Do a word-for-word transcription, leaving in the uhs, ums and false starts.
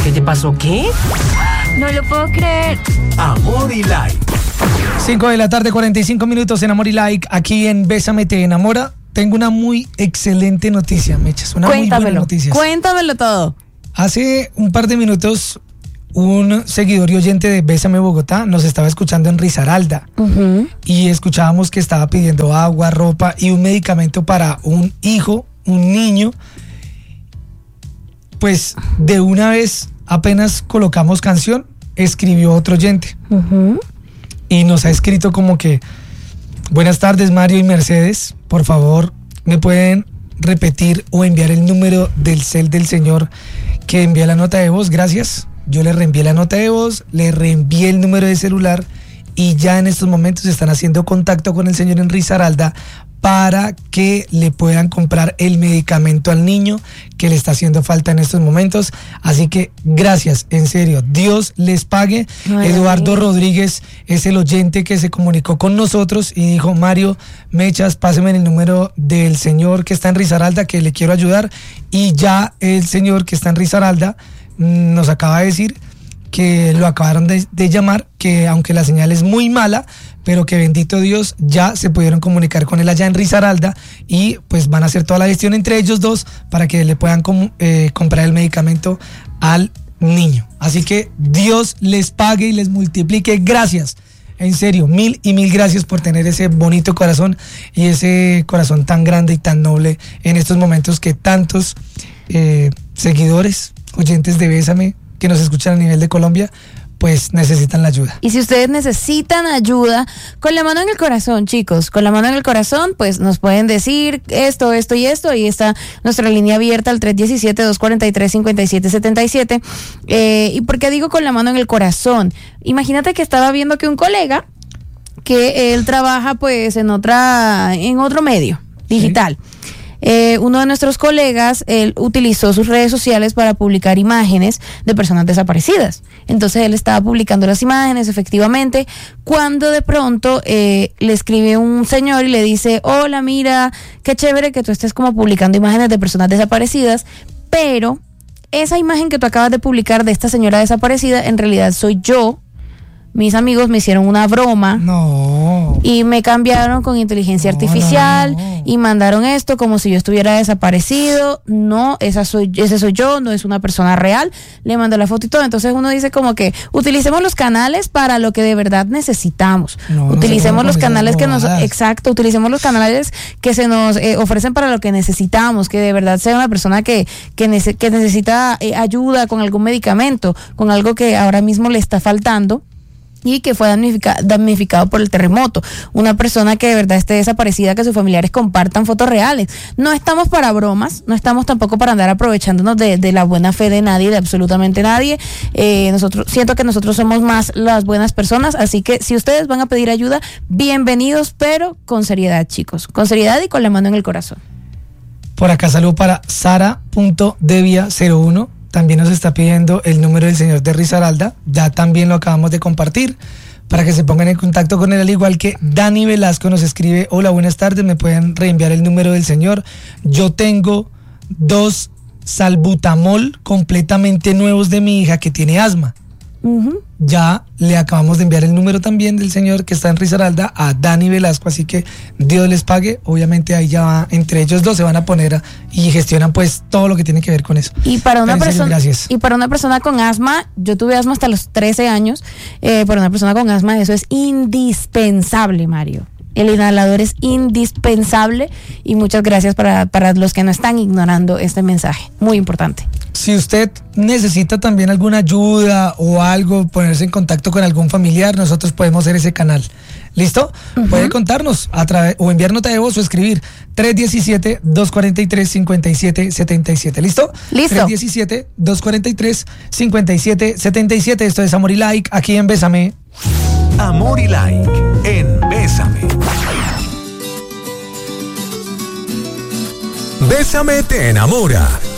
¿Qué te pasó? ¿Qué? No lo puedo creer. Amor y Like. cinco de la tarde, cuarenta y cinco minutos en Amor y Like, aquí en Bésame Te Enamora. Tengo una muy excelente noticia, Mechas, una muy buena noticia. Cuéntamelo todo. Hace un par de minutos, un seguidor y oyente de Bésame Bogotá nos estaba escuchando en Risaralda. Uh-huh. Y escuchábamos que estaba pidiendo agua, ropa y un medicamento para un hijo, un niño. Pues de una vez, apenas colocamos canción, escribió otro oyente. Uh-huh. Y nos ha escrito como que: buenas tardes, Mario y Mercedes, por favor, ¿me pueden repetir o enviar el número del cel del señor que envía la nota de voz? Gracias. Yo le reenvié la nota de voz, le reenvié el número de celular y ya en estos momentos están haciendo contacto con el señor en Risaralda para que le puedan comprar el medicamento al niño que le está haciendo falta en estos momentos. Así que gracias, en serio, Dios les pague. Ay, Eduardo Rodríguez es el oyente que se comunicó con nosotros y dijo: Mario, Mechas, páseme el número del señor que está en Risaralda, que le quiero ayudar. Y ya el señor que está en Risaralda nos acaba de decir que lo acabaron de, de llamar, que aunque la señal es muy mala, pero que bendito Dios ya se pudieron comunicar con él allá en Risaralda y pues van a hacer toda la gestión entre ellos dos para que le puedan com- eh, comprar el medicamento al niño. Así que Dios les pague y les multiplique. Gracias, en serio, mil y mil gracias por tener ese bonito corazón y ese corazón tan grande y tan noble en estos momentos que tantos eh, seguidores, oyentes de Bésame que nos escuchan a nivel de Colombia, pues necesitan la ayuda. Y si ustedes necesitan ayuda, con la mano en el corazón, chicos, con la mano en el corazón, pues nos pueden decir esto, esto y esto. Ahí está nuestra línea abierta al tres uno siete, dos cuatro tres, cinco siete siete siete. Eh, ¿Y por qué digo con la mano en el corazón? Imagínate que estaba viendo que un colega, que él trabaja pues en otra, en otro medio digital. ¿Sí? Eh, uno de nuestros colegas, él utilizó sus redes sociales para publicar imágenes de personas desaparecidas. Entonces él estaba publicando las imágenes, efectivamente, cuando de pronto eh, le escribe un señor y le dice: hola, mira, qué chévere que tú estés como publicando imágenes de personas desaparecidas, pero esa imagen que tú acabas de publicar de esta señora desaparecida, en realidad soy yo. Mis amigos me hicieron una broma. No. Y me cambiaron con inteligencia no, artificial no, no. y mandaron esto como si yo estuviera desaparecido. No, esa soy, ese soy yo, no es una persona real. Le mandó la foto y todo. Entonces uno dice como que utilicemos los canales para lo que de verdad necesitamos. No, utilicemos no los canales que nos, exacto, utilicemos los canales que se nos eh, ofrecen para lo que necesitamos, que de verdad sea una persona que, que, nece, que necesita eh, ayuda con algún medicamento, con algo que ahora mismo le está faltando y que fue damnifica, damnificado por el terremoto. Una persona que de verdad esté desaparecida, que sus familiares compartan fotos reales. No estamos para bromas, no estamos tampoco para andar aprovechándonos de, de la buena fe de nadie, de absolutamente nadie. Eh, nosotros siento que nosotros somos más las buenas personas, así que si ustedes van a pedir ayuda, bienvenidos, pero con seriedad, chicos. Con seriedad y con la mano en el corazón. Por acá saludo para Sara punto devia cero uno. También nos está pidiendo el número del señor de Risaralda. Ya también lo acabamos de compartir para que se pongan en contacto con él, al igual que Dani Velasco nos escribe: hola, buenas tardes, me pueden reenviar el número del señor. Yo tengo dos salbutamol completamente nuevos de mi hija que tiene asma. Uh-huh. Ya le acabamos de enviar el número también del señor que está en Risaralda a Dani Velasco, así que Dios les pague. Obviamente ahí ya va, entre ellos dos se van a poner a, y gestionan pues todo lo que tiene que ver con eso. Y para una persona y para una persona con asma, yo tuve asma hasta los trece años, eh, para una persona con asma eso es indispensable, Mario. El inhalador es indispensable y muchas gracias para, para los que no están ignorando este mensaje, muy importante. Si usted necesita también alguna ayuda o algo, ponerse en contacto con algún familiar, nosotros podemos ser ese canal. ¿Listo? Uh-huh. Puede contarnos a través o enviar nota de voz o escribir tres uno siete, dos cuatro tres, cinco siete siete siete. ¿Listo? Listo. tres uno siete, dos cuatro tres, cinco siete siete siete. Esto es Amor y Like, aquí en Bésame. Amor y Like en Bésame. Bésame te enamora.